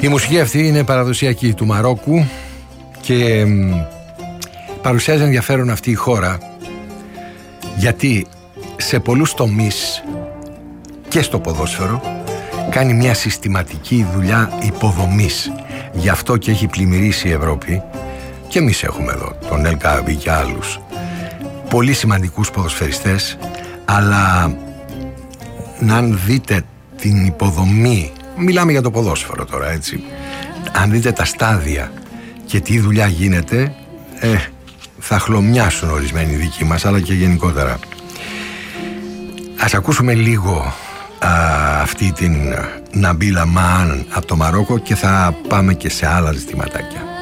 Η μουσική αυτή είναι παραδοσιακή του Μαρόκου και παρουσιάζει ενδιαφέρον αυτή η χώρα, γιατί σε πολλούς τομείς και στο ποδόσφαιρο κάνει μια συστηματική δουλειά υποδομής. Γι' αυτό και έχει πλημμυρίσει η Ευρώπη, και εμείς έχουμε εδώ τον Ελ Καμπή και άλλους πολύ σημαντικούς ποδοσφαιριστές, αλλά αν δείτε την υποδομή, μιλάμε για το ποδόσφαιρο τώρα, έτσι, αν δείτε τα στάδια και τι δουλειά γίνεται, θα χλωμιάσουν ορισμένοι δικοί μας, αλλά και γενικότερα. Ας ακούσουμε λίγο αυτή την Ναμπίλα Μαάν από το Μαρόκο και θα πάμε και σε άλλα ζητηματάκια.